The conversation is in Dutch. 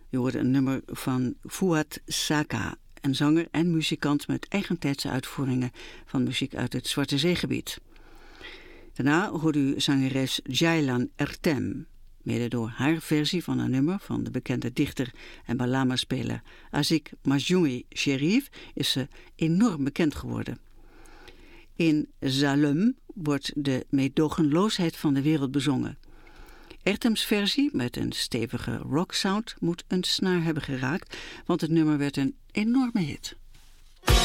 Je hoorde een nummer van Fouad Saka, een zanger en muzikant met eigentijdse uitvoeringen van muziek uit het Zwarte Zeegebied. Daarna hoorde u zangeres Ceylan Ertem. Mede door haar versie van een nummer van de bekende dichter en balama-speler Azik Majjoumi Sherif is ze enorm bekend geworden. In Zalem wordt de meedogenloosheid van de wereld bezongen. Ertems versie met een stevige rocksound moet een snaar hebben geraakt, want het nummer werd een enorme hit.